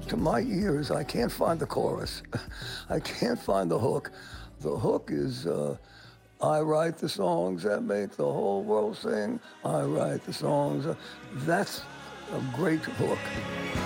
To my ears, I can't find the chorus. I can't find the hook. The hook is, I write the songs that make the whole world sing. I write the songs. That's a great hook.